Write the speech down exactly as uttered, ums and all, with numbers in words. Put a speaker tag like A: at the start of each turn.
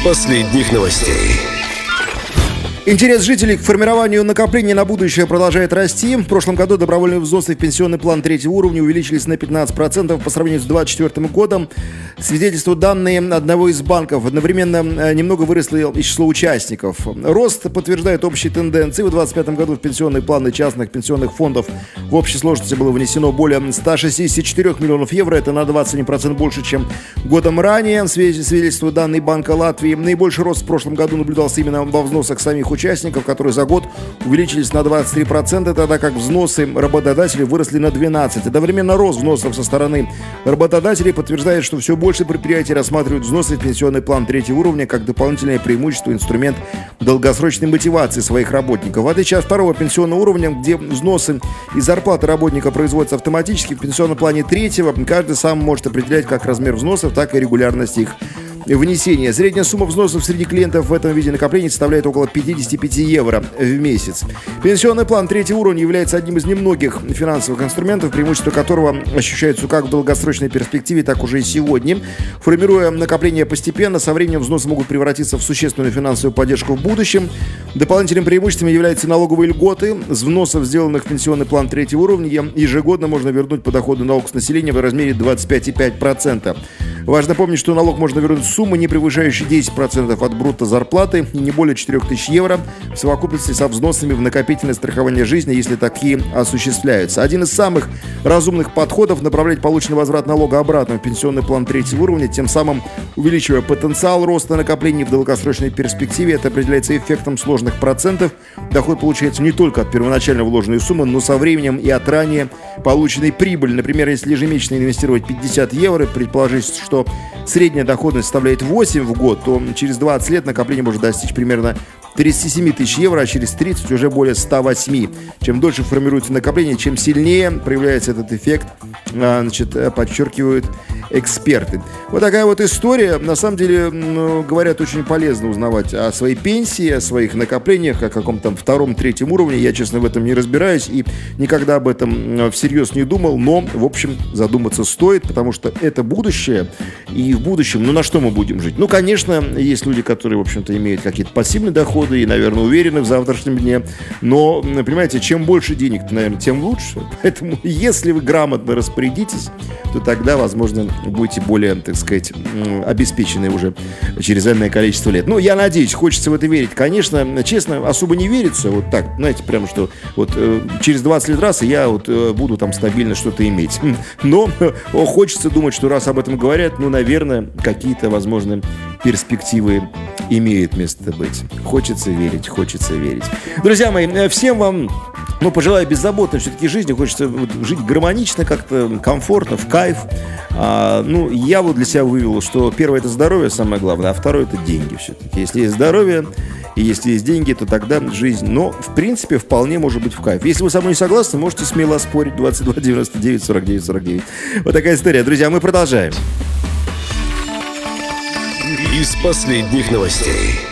A: последних новостей.
B: Интерес жителей к формированию накоплений на будущее продолжает расти. В прошлом году добровольные взносы в пенсионный план третьего уровня увеличились на пятнадцать процентов по сравнению с две тысячи двадцать четвёртым годом. Свидетельствуют данные одного из банков. Одновременно немного выросло и число участников. Рост подтверждает общие тенденции. В две тысячи двадцать пятом году в пенсионные планы частных пенсионных фондов в общей сложности было внесено более ста шестидесяти четырёх миллионов евро. Это на двадцать один процент больше, чем годом ранее. Свидетельствуют данные Банка Латвии. Наибольший рост в прошлом году наблюдался именно во взносах самих участников, которые за год увеличились на двадцать три процента, тогда как взносы работодателей выросли на двенадцать процентов. Одновременно рост взносов со стороны работодателей подтверждает, что все больше предприятий рассматривают взносы в пенсионный план третьего уровня как дополнительное преимущество, инструмент долгосрочной мотивации своих работников. В отличие от второго пенсионного уровня, где взносы и зарплаты работника производятся автоматически, в пенсионном плане третьего каждый сам может определять как размер взносов, так и регулярность их внесения. Средняя сумма взносов среди клиентов в этом виде накоплений составляет около пятьдесят пять евро в месяц. Пенсионный план третьего уровня является одним из немногих финансовых инструментов, преимущество которого ощущается как в долгосрочной перспективе, так уже и сегодня. Формируя накопления постепенно, со временем взносы могут превратиться в существенную финансовую поддержку в будущем. Дополнительным преимуществом являются налоговые льготы. С взносов, сделанных в пенсионный план третьего уровня, ежегодно можно вернуть подоходный налог с населения в размере двадцать пять целых пять десятых процента. Важно помнить, что налог можно вернуть в сумму, не превышающей десять процентов от брутто зарплаты и не более четырех тысяч евро в совокупности со взносами в накопительное страхование жизни, если такие осуществляются. Один из самых разумных подходов — направлять полученный возврат налога обратно в пенсионный план третьего уровня, тем самым увеличивая потенциал роста накоплений в долгосрочной перспективе. Это определяется эффектом сложных процентов. Доход получается не только от первоначально вложенной суммы, но со временем и от ранее полученной прибыли. Например, если ежемесячно инвестировать пятьдесят евро, предположить, что средняя доходность составляет восемь в год, то через двадцать лет накопление может достичь примерно тридцать семь тысяч евро, а через тридцать уже более ста восьми. Чем дольше формируется накопление, чем сильнее проявляется этот эффект, значит, подчеркивают эксперты. Вот такая вот история. На самом деле, ну, говорят, очень полезно узнавать о своей пенсии, о своих накоплениях, о каком-то там втором, третьем уровне. Я, честно, в этом не разбираюсь и никогда об этом всерьез не думал, но, в общем, задуматься стоит, потому что это будущее, и в будущем, ну, на что мы будем жить? Ну, конечно, есть люди, которые, в общем-то, имеют какие-то пассивные доходы и, наверное, уверены в завтрашнем дне, но, понимаете, чем больше денег, наверное, тем лучше. Поэтому, если вы грамотно распорядитесь, то тогда, возможно, будете более, так сказать, обеспечены уже через энное количество лет. Ну, я надеюсь, хочется в это верить. Конечно, честно, особо не верится, вот так, знаете, прямо что вот э, через двадцать лет раз, и я вот э, буду там стабильно что-то иметь. Но э, хочется думать, что раз об этом говорят, ну, наверное, какие-то, возможно, перспективы имеют место быть. Хочется верить, хочется верить. Друзья мои, всем вам, ну, пожелаю беззаботной все-таки жизни. Хочется вот жить гармонично, как-то комфортно, в кайф. А, ну, я вот для себя вывел, что первое — это здоровье, самое главное, а второе — это деньги все-таки. Если есть здоровье и если есть деньги, то тогда жизнь, но, в принципе, вполне может быть в кайф. Если вы со мной не согласны, можете смело спорить. Двадцать два девяносто девять сорок девять сорок девять. Вот такая история. Друзья, мы продолжаем.
A: Из последних новостей.